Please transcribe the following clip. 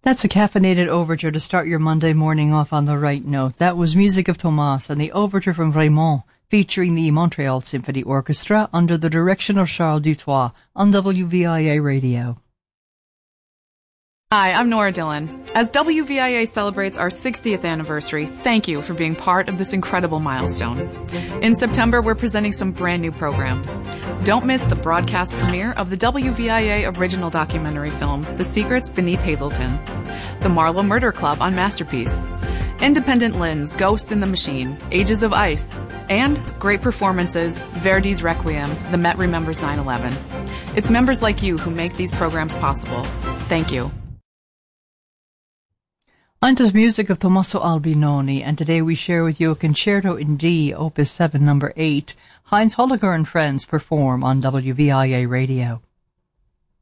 That's a caffeinated overture to start your Monday morning off on the right note. That was Music of Thomas and the overture from Raymond, featuring the Montreal Symphony Orchestra under the direction of Charles Dutoit on WVIA Radio. Hi, I'm Nora Dillon. As WVIA celebrates our 60th anniversary, thank you for being part of this incredible milestone. In September, we're presenting some brand new programs. Don't miss the broadcast premiere of the WVIA original documentary film, The Secrets Beneath Hazelton, the Marlowe Murder Club on Masterpiece, Independent Lens, Ghost in the Machine, Ages of Ice, and great performances, Verdi's Requiem, The Met Remembers 9/11. It's members like you who make these programs possible. Thank you. Unto's music of Tommaso Albinoni, and today we share with you a concerto in D, Opus 7, number 8, Heinz Holliger and Friends perform on WVIA Radio.